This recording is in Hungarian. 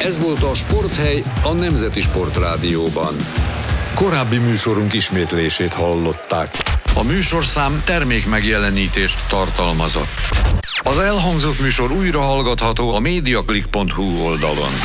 Ez volt a Sporthely a Nemzeti Sportrádióban. Korábbi műsorunk ismétlését hallották. A műsorszám termékmegjelenítést tartalmazott. Az elhangzott műsor újra hallgatható a mediaclick.hu oldalon.